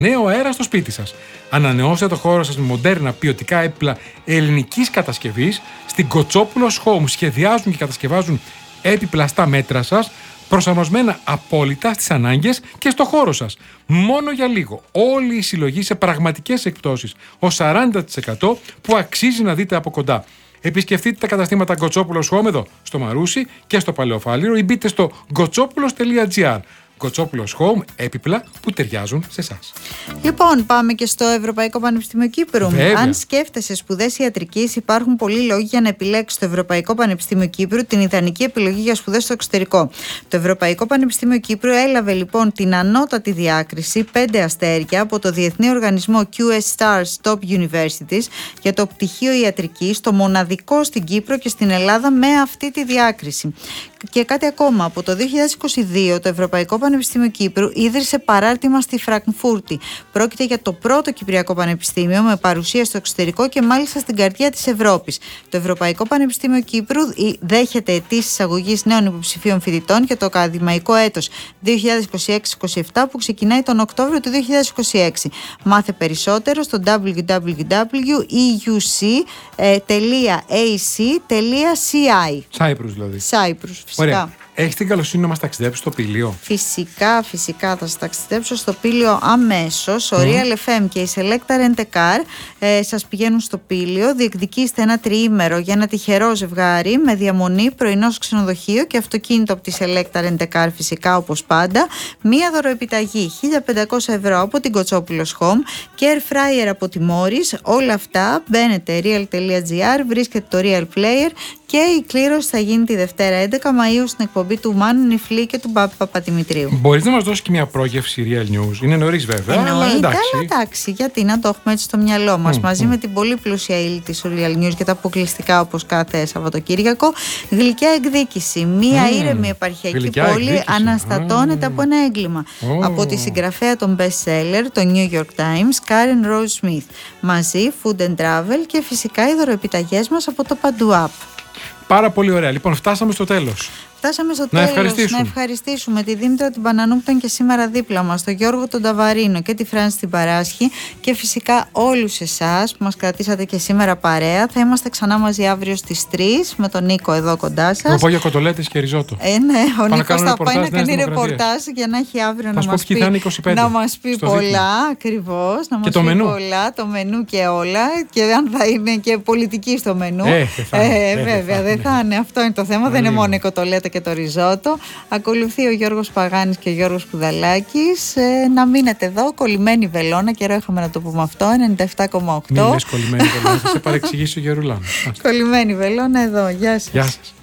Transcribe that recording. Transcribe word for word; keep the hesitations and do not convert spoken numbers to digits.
Νέο αέρα στο σπίτι σας. Ανανεώστε το χώρο σας με μοντέρνα ποιοτικά έπιπλα ελληνικής κατασκευής. Στην Κοτσόπουλος Home σχεδιάζουν και κατασκευάζουν έπιπλα στα μέτρα σας, προσαρμοσμένα απόλυτα στις ανάγκες και στο χώρο σας. Μόνο για λίγο. Όλη η συλλογή σε πραγματικές εκπτώσεις, ως σαράντα τοις εκατό, που αξίζει να δείτε από κοντά. Επισκεφτείτε τα καταστήματα Κοτσόπουλος Home εδώ στο Μαρούσι και στο Παλαιοφάλιρο ή μπείτε στο γκοτσόπουλος τελεία τζι άρ. Κοτσόπουλος Home, έπιπλα που ταιριάζουν σε εσάς. Λοιπόν, πάμε και στο Ευρωπαϊκό Πανεπιστήμιο Κύπρου. Βέβαια. Αν σκέφτεσαι σπουδές ιατρικής, υπάρχουν πολλοί λόγοι για να επιλέξεις το Ευρωπαϊκό Πανεπιστήμιο Κύπρου, την ιδανική επιλογή για σπουδές στο εξωτερικό. Το Ευρωπαϊκό Πανεπιστήμιο Κύπρου έλαβε λοιπόν την ανώτατη διάκριση πέντε αστέρια από το Διεθνή Οργανισμό κιου ες Stars Top Universities για το πτυχίο ιατρικής, το μοναδικό στην Κύπρο και στην Ελλάδα με αυτή τη διάκριση. Και κάτι ακόμα, από το δύο χιλιάδες είκοσι δύο το Ευρωπαϊκό Πανεπιστήμιο Κύπρου ίδρυσε παράρτημα στη Φραγκφούρτη. Πρόκειται για το πρώτο Κυπριακό Πανεπιστήμιο με παρουσία στο εξωτερικό και μάλιστα στην καρδιά της Ευρώπης. Το Ευρωπαϊκό Πανεπιστήμιο Κύπρου δέχεται αιτήσεις εισαγωγής νέων υποψηφίων φοιτητών για το ακαδημαϊκό έτος δύο χιλιάδες είκοσι έξι είκοσι επτά που ξεκινάει τον Οκτώβριο του δύο χιλιάδες είκοσι έξι. Μάθε περισσότερο στο double-u double-u double-u τελεία ι γιου σι τελεία έι σι τελεία σι άι. Cyprus δηλαδή. Cyprus, φυσικά. Ωραία. Έχεις την καλοσύνη να μας ταξιδέψεις στο Πήλιο? Φυσικά, φυσικά θα σας ταξιδέψω στο Πήλιο αμέσως. Ο mm. Real εφ εμ και η Selecta Rent a Car ε, σας πηγαίνουν στο Πήλιο. Διεκδικήστε ένα τριήμερο για ένα τυχερό ζευγάρι με διαμονή, πρωινό ξενοδοχείο και αυτοκίνητο από τη Selecta Rent a Car, φυσικά όπως πάντα. Μία δωροεπιταγή χίλια πεντακόσια ευρώ από την Κοτσόπουλος Home και air fryer από τη Morris. Όλα αυτά μπαίνετε real τελεία τζι άρ, βρίσκετε το Real Player και η κλήρωση θα γίνει τη Δευτέρα έντεκα Μαΐου στην εκπομπή του Μάνου Νιφλή και του Μπάπη Παπαδημητρίου. Μπορείς να μας δώσεις και μια πρόγευση Real News? Είναι νωρίς βέβαια. Εννοείται, αλλά εντάξει. αλλά εντάξει, γιατί να το έχουμε έτσι στο μυαλό μας. Mm, μαζί mm. με την πολύ πλούσια ύλη της Real News και τα αποκλειστικά όπως κάθε Σαββατοκύριακο. Γλυκιά εκδίκηση. Μία mm, ήρεμη επαρχιακή πόλη εκδίκηση. Αναστατώνεται mm. από ένα έγκλημα. Oh. Από τη συγγραφέα των best seller, το New York Times, Karen Rose Smith. Μαζί, food and travel και φυσικά οι δωροεπιταγές μας από το Παντού App. Πάρα πολύ ωραία. Λοιπόν, φτάσαμε στο τέλος. Φτάσαμε στο να τέλος. Ευχαριστήσουμε. Να ευχαριστήσουμε τη Δήμητρα την Πανανού που ήταν και σήμερα δίπλα μας, τον Γιώργο τον Ταβαρίνο και τη Φράνση την Παράσχη και φυσικά όλους εσάς που μας κρατήσατε και σήμερα παρέα. Θα είμαστε ξανά μαζί αύριο στις τρεις με τον Νίκο εδώ κοντά σας. Θα πάω για κοτολέτες και ριζότο. Ε, ναι, ο Νίκος θα πάει να κάνει ρεπορτάζ για να έχει αύριο να μας, πει, να μας πει πολλά ακριβώς. Να μας πει μενού. πολλά, το μενού και όλα. Και αν θα είναι και πολιτική στο μενού. Ε, ε, ε, βέβαια, δεν θα είναι. Αυτό είναι το θέμα. Δεν είναι μόνο η κοτολέτα και το ριζότο. Ακολουθεί ο Γιώργος Παγάνης και ο Γιώργος Κουδαλάκης. Ε, να μείνετε εδώ, κολλημένη βελόνα. Καιρό είχαμε να το πούμε αυτό. ενενήντα επτά κόμμα οκτώ. Μην λες κολλημένη βελόνα, θα σε παρεξηγήσει ο Γερουλάνος. Κολλημένη βελόνα εδώ. Γεια σας. Γεια σας.